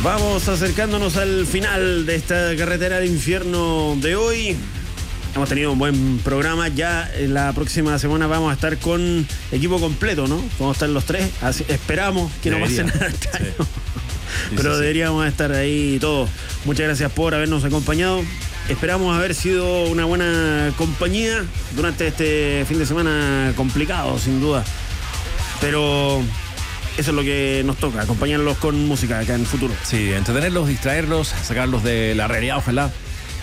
Vamos acercándonos al final de esta carretera del infierno de hoy. Hemos tenido un buen programa. Ya la próxima semana vamos a estar con equipo completo, ¿no? Vamos a estar los tres. Así, esperamos que no pase nada extraño. Sí. Pero deberíamos estar ahí todos. Muchas gracias por habernos acompañado. Esperamos haber sido una buena compañía durante este fin de semana complicado, sin duda. Pero eso es lo que nos toca, acompañarlos con música acá en el futuro. Sí, entretenerlos, distraerlos, sacarlos de la realidad, ojalá.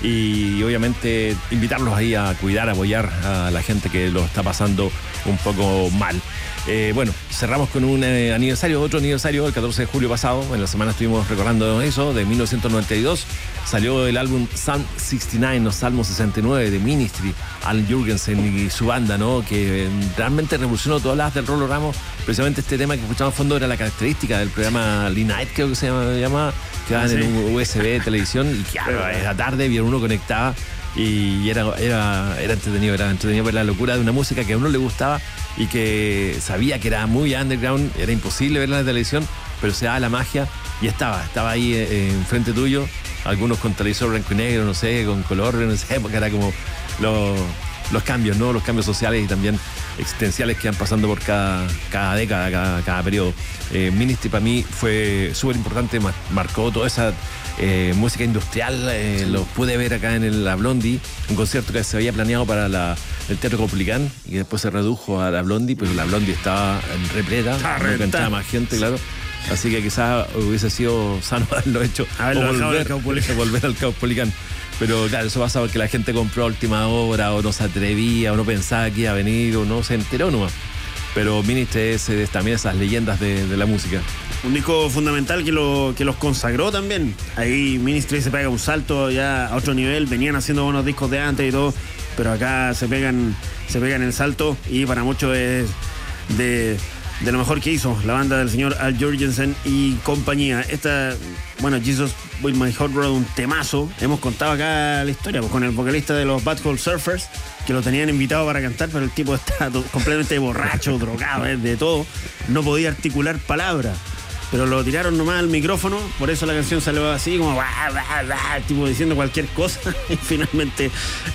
Y obviamente invitarlos ahí a cuidar, a apoyar a la gente que lo está pasando un poco mal. Bueno, cerramos con un aniversario, otro aniversario, el 14 de julio pasado. En la semana estuvimos recordando eso, de 1992. Salió el álbum Psalm 69, o Salmo 69 de Ministry, Al Jurgensen y su banda, ¿no? Que realmente revolucionó todas las del Rolo Ramos. Precisamente este tema que escuchamos a fondo era la característica del programa Lee Night, creo que se llama, que daban en un USB de televisión. Y claro, era tarde, bien uno conectaba. Y era entretenido ver la locura de una música que a uno le gustaba y que sabía que era muy underground, era imposible verla en la televisión, pero se daba la magia y estaba ahí enfrente tuyo, algunos con televisor blanco y negro, no sé, con color, no sé, porque era como los cambios, ¿no? Los cambios sociales y también existenciales que van pasando por cada década, cada periodo. Ministry para mí fue súper importante, marcó toda esa música industrial. Los pude ver acá en la Blondie, un concierto que se había planeado para el Teatro Caupolicán y después se redujo a la Blondie, pero la Blondie estaba repleta, no cantaba más gente, claro. Así que quizás hubiese sido sano haberlo hecho volver al Caupolicán. Pero claro, eso pasa porque la gente compró a última hora o no se atrevía o no pensaba que iba a venir o no se enteró nomás. Pero Ministry es también esas leyendas de la música. Un disco fundamental que los consagró también. Ahí Ministry se pega un salto ya a otro nivel. Venían haciendo buenos discos de antes y todo, pero acá se pegan el salto y para muchos es de lo mejor que hizo la banda del señor Al Jurgensen y compañía. Jesus With My Hot Rod, un temazo. Hemos contado acá la historia con el vocalista de los Bad Hole Surfers, que lo tenían invitado para cantar, pero el tipo está completamente borracho, drogado, de todo. No podía articular palabras, pero lo tiraron nomás al micrófono, por eso la canción salió así, como tipo diciendo cualquier cosa, y finalmente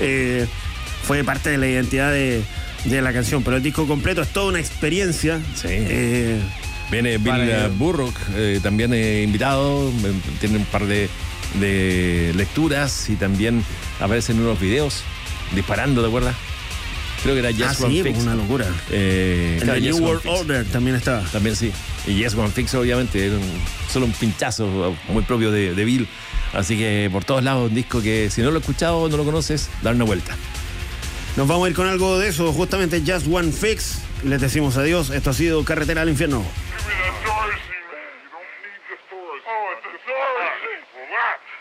fue parte de la identidad de la canción. Pero el disco completo es toda una experiencia. Sí. Viene Bill Burrock, también invitado, tiene un par de lecturas y también aparecen unos videos disparando, ¿te acuerdas? Creo que era Yes One Fix. Una locura. El New World Order también estaba. También sí. Y Yes One Fix, obviamente, era solo un pinchazo muy propio de Bill. Así que por todos lados, un disco que si no lo has escuchado, no lo conoces, dar una vuelta. Nos vamos a ir con algo de eso, justamente Just One Fix. Les decimos adiós. Esto ha sido Carretera al Infierno.